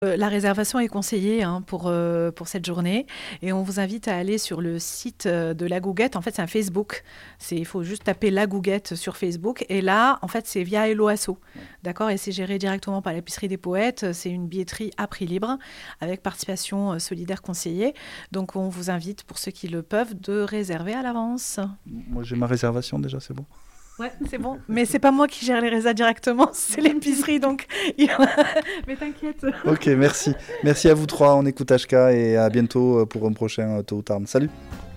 La réservation est conseillée pour cette journée et on vous invite à aller sur le site de La Gouguette. En fait, c'est un Facebook. Il faut juste taper La Gouguette sur Facebook et là, en fait, c'est via Hello Asso. D'accord? Et c'est géré directement par l'Épicerie des Poètes. C'est une billetterie à prix libre avec participation solidaire conseillée. Donc, on vous invite, pour ceux qui le peuvent, de réserver à l'avance. Moi, j'ai ma réservation déjà, c'est bon. Ouais, c'est bon. Mais c'est pas moi qui gère les résas directement, c'est l'épicerie, donc. Mais t'inquiète. Ok, merci. Merci à vous trois. On écoute HK et à bientôt pour un prochain Tôt ou Tard. Salut.